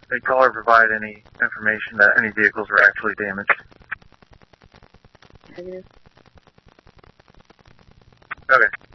Did caller provide any information that any vehicles were actually damaged? Negative. Okay.